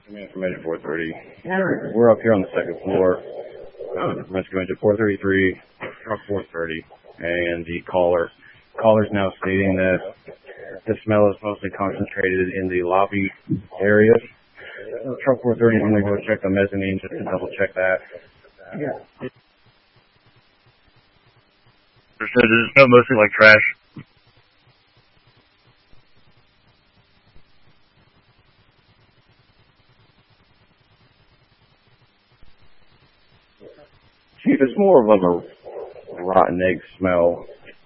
Command from Engine 430. We're up here on the second floor. Rescue Engine 433, truck 430, and the caller's now stating that the smell is mostly concentrated in the lobby area. Truck 430 is going to go check the mezzanine just to double check that. Yeah. Does it smell mostly like trash? Chief, it's more of a rotten egg smell.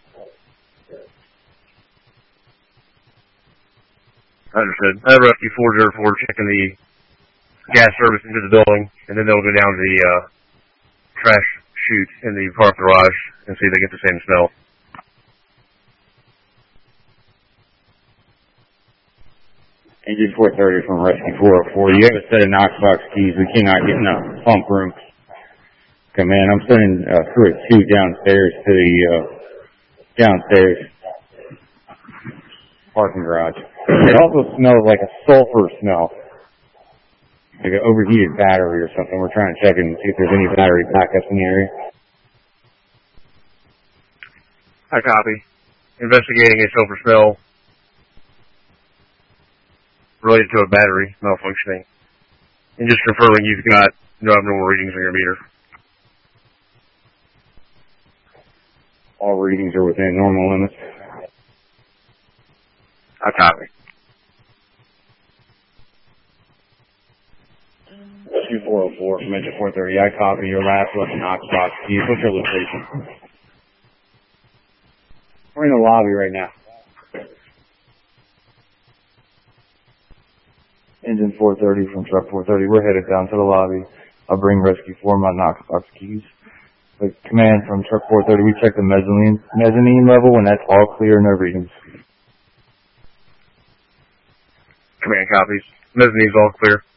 Understood. I have Rescue 404 checking the gas service into the building, and then they'll go down to the trash chute in the park garage and see if they get the same smell. Engine 430 from Rescue 404. You have a set of Knox-Box keys. We cannot get in the pump room. Okay, man, I'm sending crew 2 downstairs to the downstairs parking garage. It also smells like a sulfur smell, like an overheated battery or something. We're trying to check and see if there's any battery backups in the area. I copy. Investigating a sulfur smell related to a battery malfunctioning. And just confirming you've got no abnormal readings on your meter. All readings are within normal limits. I copy. Rescue 404 from Engine 430. I copy. Your last left Knox-Box keys. What's your location? We're in the lobby right now. Engine 430 from Truck 430. We're headed down to the lobby. I'll bring Rescue 4 my Knox-Box keys. The command from Truck 430, we checked the mezzanine level, and that's all clear, no readings. Command copies. Mezzanine's all clear.